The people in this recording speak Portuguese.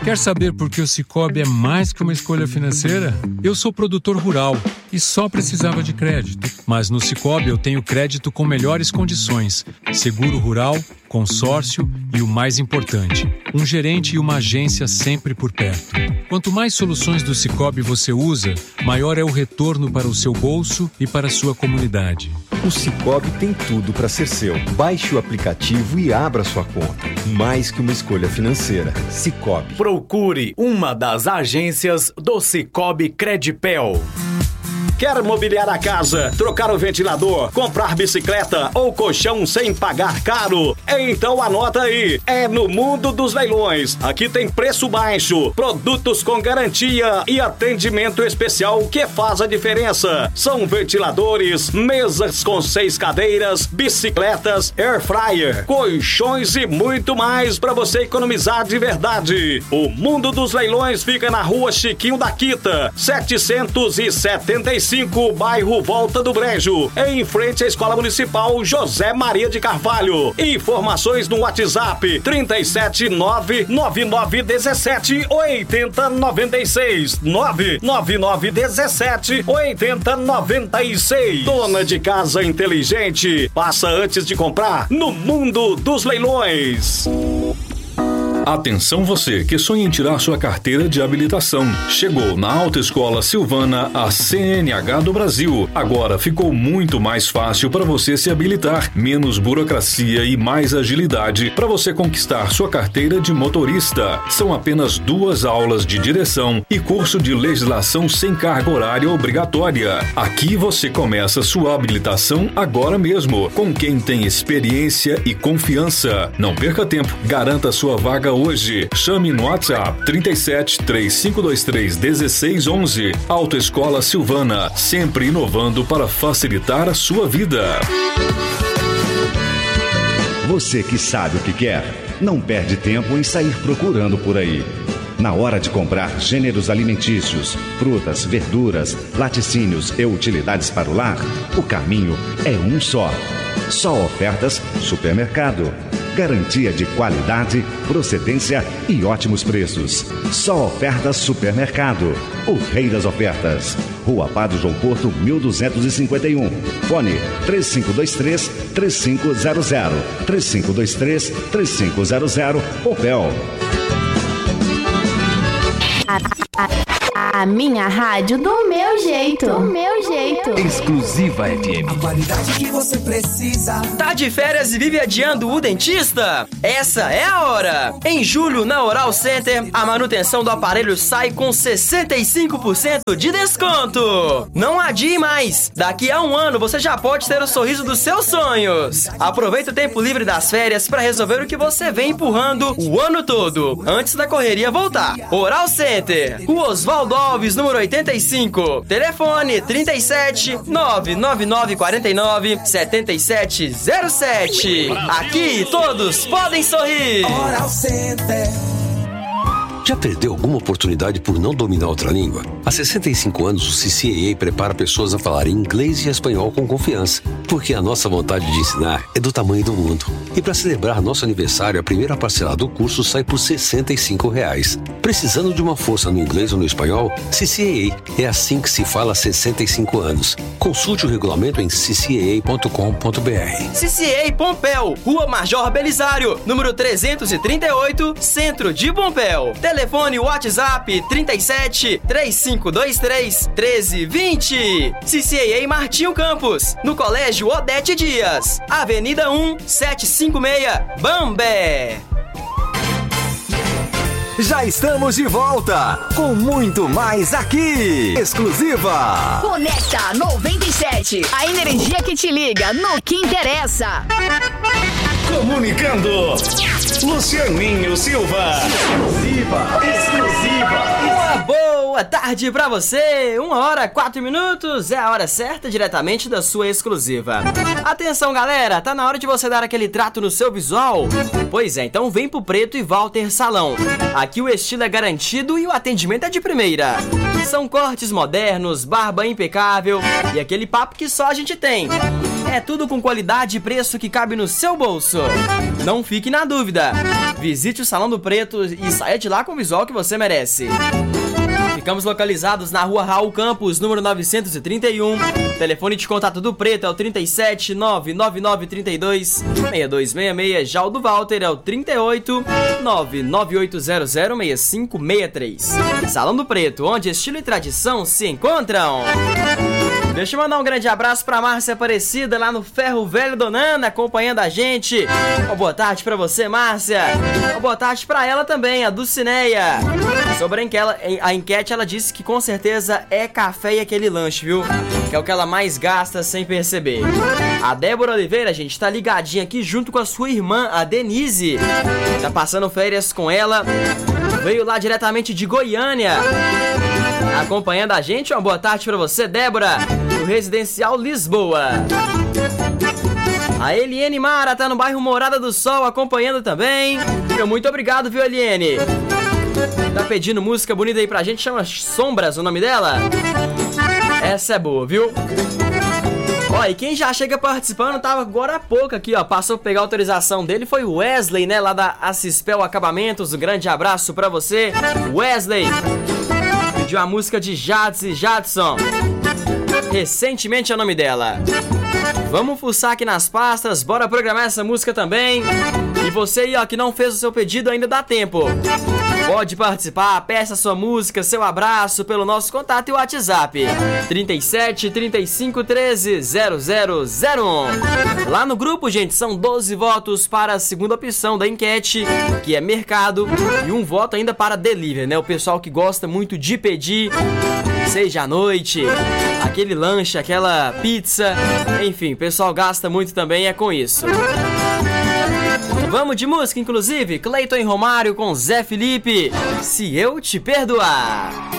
Quer saber por que o Sicoob é mais que uma escolha financeira? Eu sou produtor rural e só precisava de crédito. Mas no Sicoob eu tenho crédito com melhores condições, seguro rural, consórcio e o mais importante, um gerente e uma agência sempre por perto. Quanto mais soluções do Sicoob você usa, maior é o retorno para o seu bolso e para a sua comunidade. O Sicoob tem tudo para ser seu. Baixe o aplicativo e abra sua conta. Mais que uma escolha financeira. Sicoob. Procure uma das agências do Sicoob Credipel. Quer mobiliar a casa, trocar o ventilador, comprar bicicleta ou colchão sem pagar caro? Então anota aí, é no Mundo dos Leilões. Aqui tem preço baixo, produtos com garantia e atendimento especial que faz a diferença. São ventiladores, mesas com 6 cadeiras, bicicletas, air fryer, colchões e muito mais para você economizar de verdade. O Mundo dos Leilões fica na Rua Chiquinho da Quita, 775, bairro Volta do Brejo, em frente à Escola Municipal José Maria de Carvalho. Informações no WhatsApp 37999178096, 999178096. Dona de casa inteligente, passa antes de comprar no Mundo dos Leilões. Atenção você que sonha em tirar sua carteira de habilitação. Chegou na Autoescola Silvana a CNH do Brasil. Agora ficou muito mais fácil para você se habilitar. Menos burocracia e mais agilidade para você conquistar sua carteira de motorista. São apenas 2 aulas de direção e curso de legislação sem carga horária obrigatória. Aqui você começa sua habilitação agora mesmo, com quem tem experiência e confiança. Não perca tempo, garanta sua vaga hoje. Chame no WhatsApp 37 3523 1611. Autoescola Silvana, sempre inovando para facilitar a sua vida. Você que sabe o que quer, não perde tempo em sair procurando por aí. Na hora de comprar gêneros alimentícios, frutas, verduras, laticínios e utilidades para o lar, o caminho é um só. Só Ofertas Supermercado. Garantia de qualidade, procedência e ótimos preços. Só Ofertas Supermercado. O rei das ofertas. Rua Padre João Porto, 1251. Fone 3523-3500. 3523-3500. Opel. A minha rádio do meu jeito. Do meu jeito. Exclusiva FM. A qualidade que você precisa. Tá de férias e vive adiando o dentista? Essa é a hora! Em julho, na Oral Center, a manutenção do aparelho sai com 65% de desconto. Não adie mais! Daqui a 1 ano você já pode ter o sorriso dos seus sonhos. Aproveita o tempo livre das férias para resolver o que você vem empurrando o ano todo, antes da correria voltar. Oral Center, Rua Osvaldo Alves, número 85. Telefone 37 999 49 7707. Aqui todos podem sorrir. Oral Center. Já perdeu alguma oportunidade por não dominar outra língua? Há 65 anos, o CCAA prepara pessoas a falar inglês e espanhol com confiança, porque a nossa vontade de ensinar é do tamanho do mundo. E para celebrar nosso aniversário, a primeira parcela do curso sai por R$ 65. Precisando de uma força no inglês ou no espanhol? CCAA. É assim que se fala há 65 anos. Consulte o regulamento em ccaa.com.br. CCAA Pompéu, Rua Major Belisário, número 338, Centro de Pompéu. Telefone WhatsApp 37 3523 1320. CCAA Martinho Campos, no Colégio Odete Dias, Avenida 1 756, Bambé. Já estamos de volta com muito mais aqui. Exclusiva. Conecta 97. A energia que te liga no que interessa. Comunicando. Lucianinho Silva. Exclusiva. Uma boa tarde pra você. 1h04, é a hora certa diretamente da sua exclusiva. Atenção, galera, tá na hora de você dar aquele trato no seu visual? Pois é, então vem pro Preto e Walter Salão. Aqui o estilo é garantido e o atendimento é de primeira. São cortes modernos, barba impecável e aquele papo que só a gente tem. É tudo com qualidade e preço que cabe no seu bolso. Não fique na dúvida. Visite o Salão do Preto e saia de lá com o visual que você merece. Ficamos localizados na rua Raul Campos, número 931. Telefone de contato do Preto é o 37 99932 6266. Já o do Walter é o 38 99800 6563. Salão do Preto, onde estilo e tradição se encontram. Deixa eu mandar um grande abraço pra Márcia Aparecida lá no Ferro Velho Donana, acompanhando a gente. Uma boa tarde pra você, Márcia. Uma boa tarde pra ela também, a Dulcineia. Sobre a enquete, ela disse que com certeza é café e aquele lanche, viu? Que é o que ela mais gasta sem perceber. A Débora Oliveira, gente, tá ligadinha aqui junto com a sua irmã, a Denise. Tá passando férias com ela. Veio lá diretamente de Goiânia, acompanhando a gente. Uma boa tarde pra você, Débora, do Residencial Lisboa. A Eliene Mara tá no bairro Morada do Sol, acompanhando também. Muito obrigado, viu, Eliene? Tá pedindo música bonita aí pra gente, chama Sombras o nome dela. Essa é boa, viu? Ó, e quem já chega participando, tava agora há pouco aqui, ó, passou pra pegar a autorização dele, foi o Wesley, né, lá da Acispel Acabamentos. Um grande abraço pra você, Wesley. Pediu a música de Jades e Jadson. Recentemente é o nome dela. Vamos fuçar aqui nas pastas, bora programar essa música também. E você aí, ó, que não fez o seu pedido, ainda dá tempo. Pode participar, peça sua música, seu abraço pelo nosso contato e WhatsApp 37 35 13 0001. Lá no grupo, gente, são 12 votos para a segunda opção da enquete, que é mercado, e um voto ainda para delivery, né? O pessoal que gosta muito de pedir, seja à noite, aquele lanche, aquela pizza, enfim, o pessoal gasta muito também, é com isso. Vamos de música, inclusive, Cleiton e Romário com Zé Felipe, Se Eu Te Perdoar.